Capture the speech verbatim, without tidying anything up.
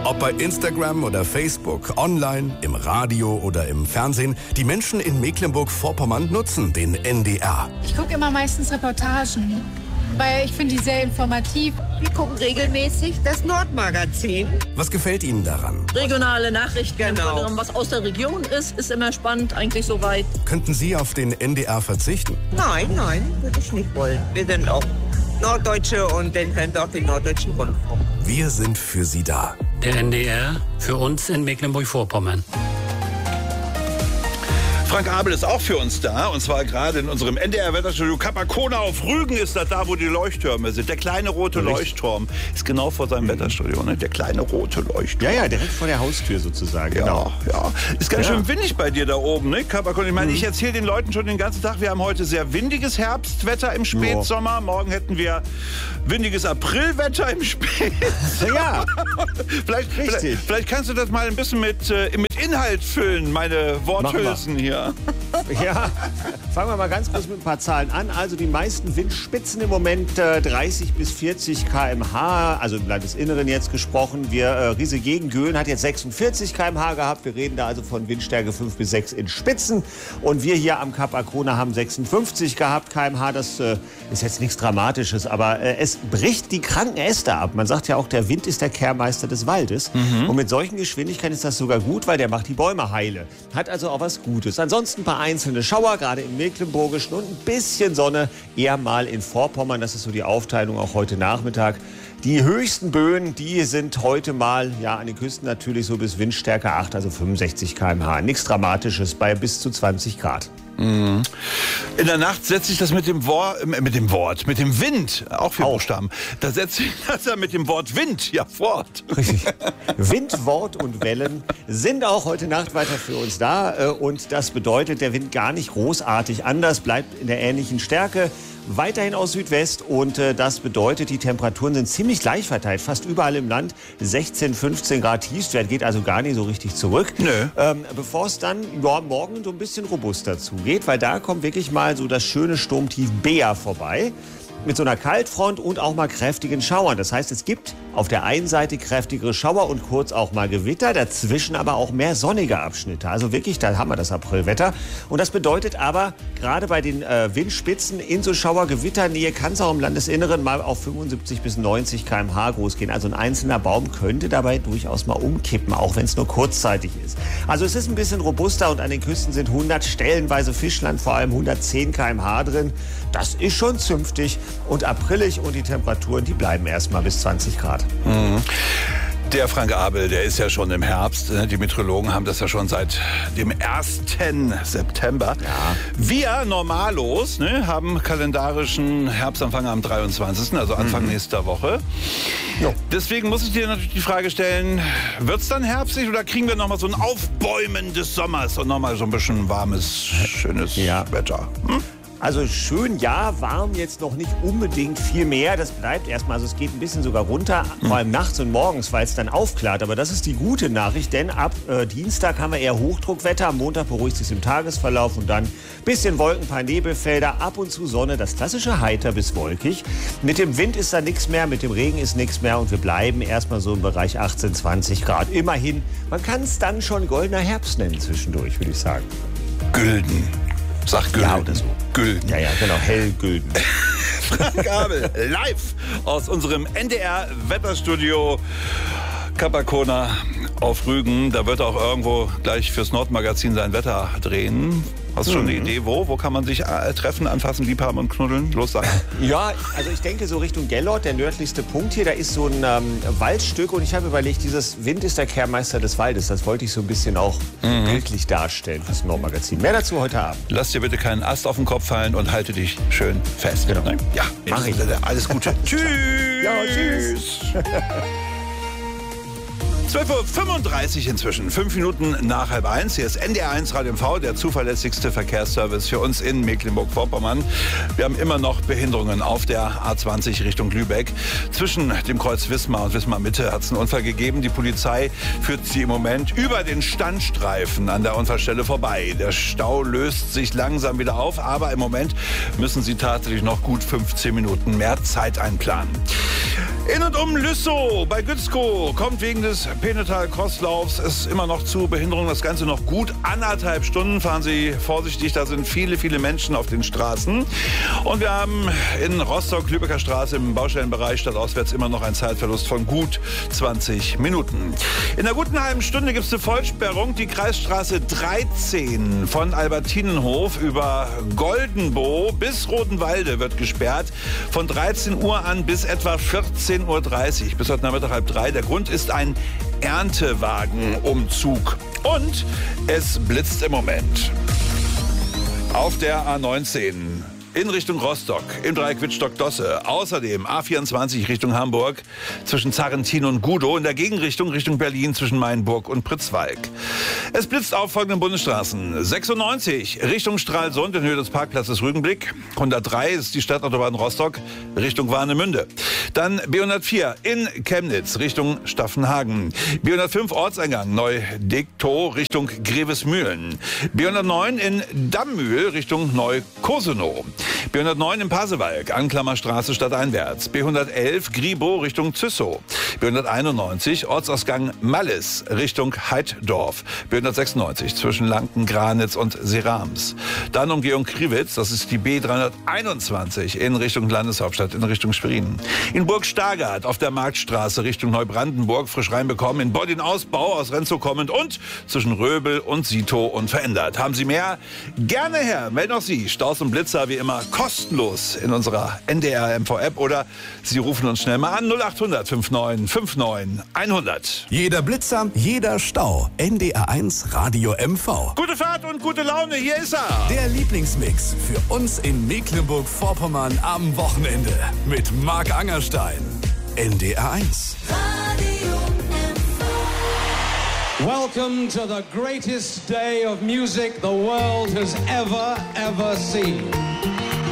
Ob bei Instagram oder Facebook, online, im Radio oder im Fernsehen, die Menschen in Mecklenburg-Vorpommern nutzen den N D R. Ich gucke immer meistens Reportagen, weil ich finde die sehr informativ. Wir gucken regelmäßig das Nordmagazin. Was gefällt Ihnen daran? Regionale Nachrichten, Genau. was aus der Region ist, ist immer spannend, eigentlich soweit. Könnten Sie auf den N D R verzichten? Nein, nein, würde ich nicht wollen. Wir sind auch Norddeutsche und dann hören wir auch den Norddeutschen Rundfunk. Wir sind für Sie da. Der N D R für uns in Mecklenburg-Vorpommern. Frank Abel ist auch für uns da, und zwar gerade in unserem N D R-Wetterstudio Capacona auf Rügen ist das da, wo die Leuchttürme sind. Der kleine rote Leuchtturm ist genau vor seinem mhm. Wetterstudio, ne? Der kleine rote Leuchtturm. Ja, ja, direkt vor der Haustür sozusagen. Ja, genau. ja. Ist ganz ja. schön windig bei dir da oben, ne, Capacona? Ich meine, mhm. ich erzähle den Leuten schon den ganzen Tag, wir haben heute sehr windiges Herbstwetter im Spätsommer. Morgen hätten wir windiges Aprilwetter im Spätsommer. Ja, vielleicht, vielleicht, vielleicht kannst du das mal ein bisschen mit, äh, mit Inhalt füllen, meine Worthülsen hier. Ja, fangen wir mal ganz kurz mit ein paar Zahlen an. Also die meisten Windspitzen im Moment äh, dreißig bis vierzig Kilometer pro Stunde, also im Landesinneren jetzt gesprochen. Wir, äh, Riese gegen Göhn hat jetzt sechsundvierzig Kilometer pro Stunde gehabt. Wir reden da also von Windstärke fünf bis sechs in Spitzen. Und wir hier am Capacona haben sechsundfünfzig gehabt Kilometer pro Stunde. Das äh, ist jetzt nichts Dramatisches, aber äh, es bricht die kranken Äste ab. Man sagt ja auch, der Wind ist der Kehrmeister des Waldes. Mhm. Und mit solchen Geschwindigkeiten ist das sogar gut, weil der macht die Bäume heile. Hat also auch was Gutes. Ansonsten ein paar einzelne Schauer, gerade im Mecklenburgischen, und ein bisschen Sonne eher mal in Vorpommern. Das ist so die Aufteilung auch heute Nachmittag. Die höchsten Böen, die sind heute mal ja, an den Küsten natürlich so bis Windstärke acht, also fünfundsechzig Kilometer pro Stunde. Nichts Dramatisches bei bis zu zwanzig Grad. In der Nacht setzt sich das mit dem Wort, äh, mit dem Wort, mit dem Wind, auch für Auch. Buchstaben, da setzt sich das ja mit dem Wort Wind ja fort. Richtig. Wind, Wort und Wellen sind auch heute Nacht weiter für uns da. Und das bedeutet, der Wind gar nicht großartig anders, bleibt in der ähnlichen Stärke. Weiterhin aus Südwest, und äh, das bedeutet, die Temperaturen sind ziemlich gleich verteilt, fast überall im Land. sechzehn, fünfzehn Grad Tiefstwert, geht also gar nicht so richtig zurück. Nö. Ähm, bevor es dann ja, morgen so ein bisschen robuster zugeht, weil da kommt wirklich mal so das schöne Sturmtief Bea vorbei. Mit so einer Kaltfront und auch mal kräftigen Schauern. Das heißt, es gibt auf der einen Seite kräftigere Schauer und kurz auch mal Gewitter, dazwischen aber auch mehr sonnige Abschnitte. Also wirklich, da haben wir das Aprilwetter. Und das bedeutet aber, gerade bei den äh, Windspitzen in so Schauer-Gewitternähe kann es auch im Landesinneren mal auf fünfundsiebzig bis neunzig Kilometer pro Stunde groß gehen. Also ein einzelner Baum könnte dabei durchaus mal umkippen, auch wenn es nur kurzzeitig ist. Also es ist ein bisschen robuster, und an den Küsten sind hundert, stellenweise Fischland vor allem hundertzehn Kilometer pro Stunde drin. Das ist schon zünftig und aprillig, und die Temperaturen, die bleiben erstmal bis zwanzig Grad. Mhm. Der Frank Abel, der ist ja schon im Herbst. Die Meteorologen haben das ja schon seit dem ersten September. Ja. Wir Normalos ne, haben kalendarischen Herbstanfang am dreiundzwanzigsten, also Anfang mhm. nächster Woche. Jo. Deswegen muss ich dir natürlich die Frage stellen, wird es dann herbstlich, oder kriegen wir nochmal so ein Aufbäumen des Sommers und nochmal so ein bisschen warmes, schönes ja. Wetter? Hm? Also schön, ja, warm jetzt noch nicht unbedingt viel mehr. Das bleibt erstmal, also es geht ein bisschen sogar runter, mhm. vor allem nachts und morgens, weil es dann aufklart. Aber das ist die gute Nachricht, denn ab äh, Dienstag haben wir eher Hochdruckwetter. Am Montag beruhigt sich im Tagesverlauf, und dann bisschen Wolken, paar Nebelfelder, ab und zu Sonne, das klassische heiter bis wolkig. Mit dem Wind ist da nichts mehr, mit dem Regen ist nichts mehr, und wir bleiben erstmal so im Bereich achtzehn, zwanzig Grad. Immerhin, man kann es dann schon goldener Herbst nennen zwischendurch, würde ich sagen. Gülden. Sag Gülden. Ja, oder so. Gülden. Ja, ja, genau, hellgülden. Frank Abel, live aus unserem N D R-Wetterstudio Capacona auf Rügen. Da wird er auch irgendwo gleich fürs Nordmagazin sein Wetter drehen. Hast du schon eine Idee, wo? Wo kann man sich äh, treffen, anfassen, liebhaben und knuddeln? Los, sag. Ja, also ich denke so Richtung Gellort, der nördlichste Punkt hier, da ist so ein ähm, Waldstück, und ich habe überlegt, dieses Wind ist der Kehrmeister des Waldes. Das wollte ich so ein bisschen auch mhm. bildlich darstellen fürs Nordmagazin. Mehr dazu heute Abend. Lass dir bitte keinen Ast auf den Kopf fallen und halte dich schön fest. Genau. Ne? Ja, mach ich. Alles Gute. Tschüss. Ja, tschüss. zwölf Uhr fünfunddreißig inzwischen, fünf Minuten nach halb eins. Hier ist N D R eins Radio M V, der zuverlässigste Verkehrsservice für uns in Mecklenburg-Vorpommern. Wir haben immer noch Behinderungen auf der A zwanzig Richtung Lübeck. Zwischen dem Kreuz Wismar und Wismar-Mitte hat es einen Unfall gegeben. Die Polizei führt sie im Moment über den Standstreifen an der Unfallstelle vorbei. Der Stau löst sich langsam wieder auf, aber im Moment müssen sie tatsächlich noch gut fünfzehn Minuten mehr Zeit einplanen. In und um Lüssow bei Gützkow kommt wegen des Penetal-Crosslaufs ist immer noch zu Behinderung. Das Ganze noch gut anderthalb Stunden. Fahren Sie vorsichtig, da sind viele, viele Menschen auf den Straßen. Und wir haben in Rostock-Lübecker Straße im Baustellenbereich stadtauswärts immer noch einen Zeitverlust von gut zwanzig Minuten. In einer guten halben Stunde gibt es eine Vollsperrung. Die Kreisstraße dreizehn von Albertinenhof über Goldenbow bis Rodenwalde wird gesperrt. Von dreizehn Uhr an bis etwa vierzehn Uhr dreißig. Bis heute Nachmittag halb drei. Der Grund ist ein Erntewagenumzug. Und es blitzt im Moment. Auf der A neunzehn. In Richtung Rostock, im Dreieck Wittstock-Dosse. Außerdem A vierundzwanzig Richtung Hamburg zwischen Zarrentin und Gudow. In der Gegenrichtung Richtung Berlin zwischen Mainburg und Pritzwalk. Es blitzt auf folgenden Bundesstraßen. sechsundneunzig Richtung Stralsund in Höhe des Parkplatzes Rügenblick. hundertdrei ist die Stadtautobahn Rostock Richtung Warnemünde. Dann B hundertvier in Chemnitz Richtung Staffenhagen. B hundertfünf Ortseingang Neu-Degtow Richtung Grevesmühlen. B hundertneun in Dammühl Richtung Neu-Kosenow. B hundertneun in Pasewalk, Anklammerstraße stadteinwärts. B hundertelf Gribow Richtung Züssow. B hunderteinundneunzig Ortsausgang Mallis Richtung Heiddorf. B hundertsechsundneunzig zwischen Lanken, Granitz und Serams. Dann Umgehung Kriwitz, das ist die B dreihunderteinundzwanzig in Richtung Landeshauptstadt, in Richtung Schwerin. In Burg-Stargard auf der Marktstraße Richtung Neubrandenburg frisch reinbekommen. In Boddin-Ausbau aus Renzow kommend und zwischen Röbel und Sito unverändert. Haben Sie mehr? Gerne her. Melden auch Sie. Staus und Blitzer wie immer kostenlos in unserer N D R M V-App oder Sie rufen uns schnell mal an null achthundert neunundfünfzig neunundfünfzig hundert. Jeder Blitzer, jeder Stau. N D R eins Radio M V. Gute Fahrt und gute Laune, hier ist er. Der Lieblingsmix für uns in Mecklenburg-Vorpommern am Wochenende mit Marc Angerstein. N D R eins. Radio M V. Welcome to the greatest day of music the world has ever, ever seen.